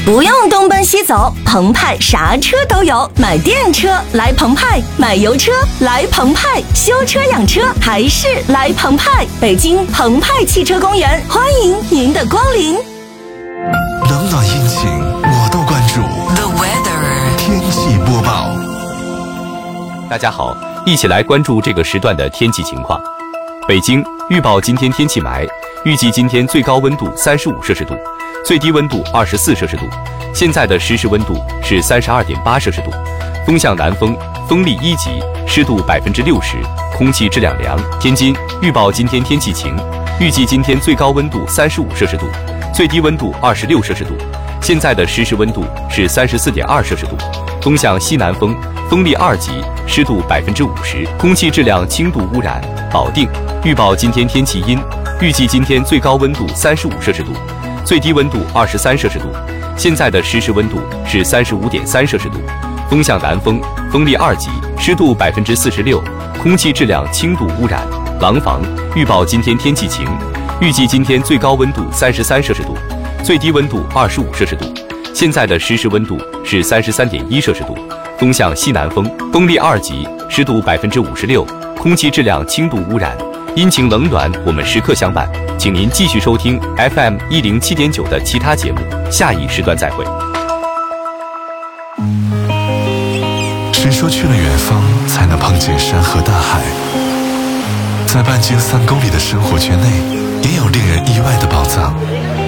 不用东奔西走，澎湃啥车都有，买电车来澎湃，买油车来澎湃，修车养车还是来澎湃。北京澎湃汽车公园，欢迎您的光临。 冷暖阴晴我都关注。 The weather 天气播报。 大家好，一起来关注这个时段的天气情况。北京预报今天天气霾，预计今天最高温度35摄氏度，最低温度24摄氏度。现在的实时温度是32.8摄氏度，风向南风，风力1级，湿度60%，空气质量良。天津预报今天天气晴，预计今天最高温度35摄氏度，最低温度26摄氏度。现在的实时温度是34.2摄氏度，风向西南风，风力2级，湿度50%，空气质量轻度污染。保定预报今天天气阴，预计今天最高温度35摄氏度，最低温度23摄氏度。现在的实时温度是35.3摄氏度，风向南风，风力2级，湿度46%，空气质量轻度污染。廊坊预报今天天气晴，预计今天最高温度33摄氏度，最低温度25摄氏度。现在的实时温度是33.1摄氏度，风向西南风，风力2级，湿度56%，空气质量轻度污染。阴晴冷暖我们时刻相伴，请您继续收听 FM 107.9的其他节目，下一时段再会。 谁说去了远方才能碰见山河大海？在半径3公里的生活圈内，也有令人意外的宝藏。